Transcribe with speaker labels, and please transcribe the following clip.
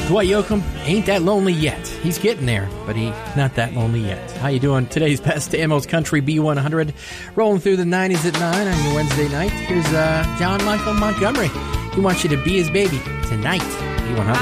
Speaker 1: Dwight Yoakam ain't that lonely yet. He's getting there, but he's not that lonely yet. How you doing? Today's Best Amos Country B100, rolling through the 90s at 9 on your Wednesday night. Here's John Michael Montgomery. He wants you to be his baby tonight, B100.